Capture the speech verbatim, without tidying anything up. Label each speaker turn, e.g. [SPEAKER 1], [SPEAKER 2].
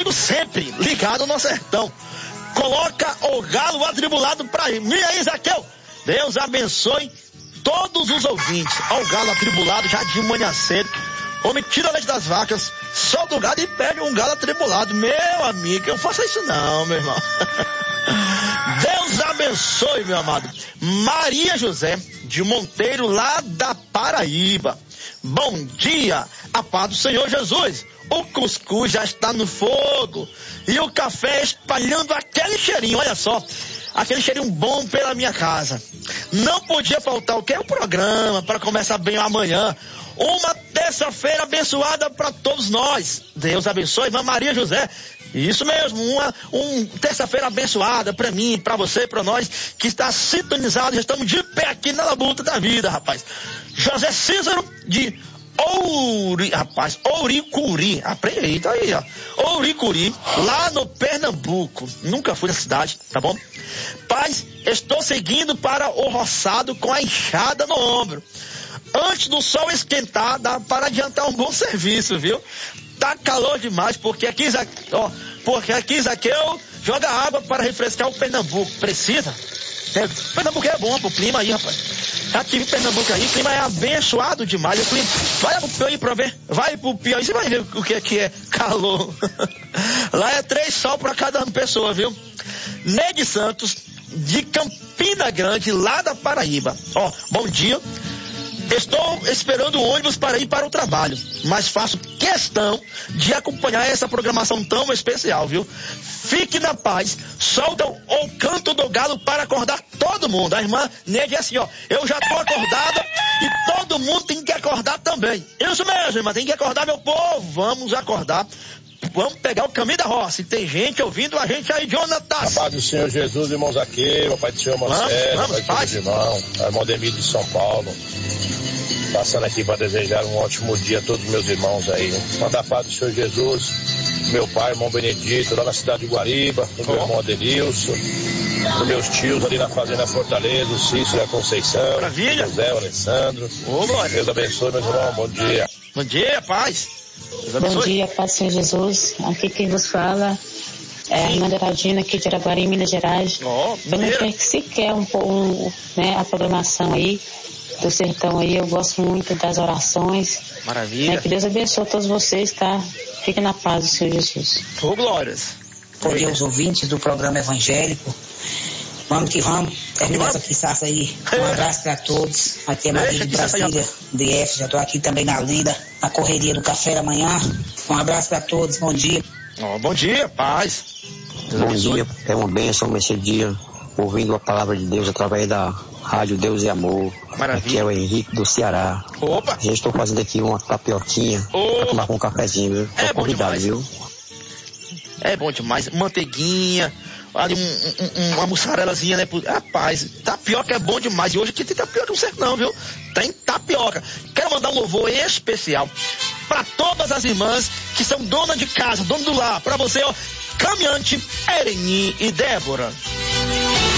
[SPEAKER 1] ouvindo sempre, ligado no sertão. Coloca o galo atribulado pra mim aí, Zaqueu. Deus abençoe todos os ouvintes. Ó, o galo atribulado já de manhã cedo. Homem, tira a leite das vacas, solta o gado e pega um galo atribulado. Meu amigo, eu não faço isso não, meu irmão. Deus abençoe, meu amado. Maria José de Monteiro, lá da Paraíba. Bom dia, a paz do Senhor Jesus. O cuscuz já está no fogo e o café espalhando aquele cheirinho, olha só, aquele cheirinho bom pela minha casa. Não podia faltar o que é o programa para começar bem amanhã. Uma terça-feira abençoada para todos nós. Deus abençoe, irmã Maria José. Isso mesmo, uma um, terça-feira abençoada para mim, para você, para nós que está sintonizado. Já estamos de pé aqui na labuta da vida, rapaz. José Cícero de Ouri, rapaz, Ouricuri, aprende aí, tá aí, ó. Ouricuri, lá no Pernambuco. Nunca fui na cidade, tá bom? Paz, estou seguindo para o roçado com a enxada no ombro. Antes do sol esquentar, dá para adiantar um bom serviço, viu? Tá calor demais, porque aqui, ó, porque aqui, Zaqueu, joga água para refrescar o Pernambuco. Precisa? É, Pernambuco é bom pro clima aí, rapaz. Aqui em Pernambuco aí, o clima é abençoado demais. O clima, vai pro Piauí pra ver, vai pro Piauí, você vai ver o que é, que é calor. Lá é três sol pra cada pessoa, viu? Neide Santos, de Campina Grande, lá da Paraíba. Ó, bom dia. Estou esperando o ônibus para ir para o trabalho, mas faço questão de acompanhar essa programação tão especial, viu? Fique na paz, solta o canto do galo para acordar todo mundo. A irmã Neide é assim, ó, eu já tô acordada e todo mundo tem que acordar também. Isso mesmo, irmã, tem que acordar, meu povo, vamos acordar. Vamos pegar o caminho da roça. E tem gente ouvindo a gente aí, Jonatas.
[SPEAKER 2] A paz do Senhor Jesus, irmãos aqui, o pai do Senhor Marcelo, o pai do irmão, a irmã Demir de São Paulo. Passando aqui para desejar um ótimo dia a todos os meus irmãos aí. Manda a paz do Senhor Jesus, meu pai, irmão Benedito, lá na cidade de Guariba, o meu oh. irmão Adenilson, os meus tios ali na Fazenda Fortaleza, o Cícero e a Conceição,
[SPEAKER 1] Maravilha.
[SPEAKER 2] o José, o Alessandro.
[SPEAKER 1] Oh,
[SPEAKER 2] Deus abençoe, meus irmãos, bom dia.
[SPEAKER 1] Bom dia, paz.
[SPEAKER 3] Bom dia, paz do Senhor Jesus. Aqui quem vos fala é a irmã Geraldina, aqui de Araguari, Minas Gerais.
[SPEAKER 1] Oh,
[SPEAKER 3] eu não sei se quer um pouco, né, a programação aí do sertão aí, eu gosto muito das orações.
[SPEAKER 1] Maravilha.
[SPEAKER 3] Né, que Deus abençoe todos vocês, tá? Fiquem na paz do Senhor Jesus.
[SPEAKER 1] Ô, glórias.
[SPEAKER 4] Bom dia aos ouvintes do programa evangélico. Vamos que vamos. Termina essa pisaça aí. Um abraço para todos. Aqui é Maria de Brasília, D F. Já tô aqui também na lida, na correria do café da manhã. Um abraço para todos. Bom dia.
[SPEAKER 1] Oh, bom dia, paz.
[SPEAKER 5] Deus bom abençoe. Dia. É uma bênção esse dia, ouvindo a palavra de Deus através da Rádio Deus e Amor.
[SPEAKER 1] Maravilha.
[SPEAKER 5] Aqui é o Henrique do Ceará.
[SPEAKER 1] Opa!
[SPEAKER 5] Já estou fazendo aqui uma tapioquinha para tomar com um cafezinho, viu?
[SPEAKER 1] É bom
[SPEAKER 5] convidado,
[SPEAKER 1] demais.
[SPEAKER 5] Viu?
[SPEAKER 1] É bom demais. Manteiguinha, ali um, um, uma mussarelazinha, né? Rapaz, tapioca é bom demais. E hoje aqui tem tapioca, não sei não, viu? Tem tapioca. Quero mandar um louvor especial para todas as irmãs que são donas de casa, dono do lar. Para você, ó, caminhante, Ereni e Débora.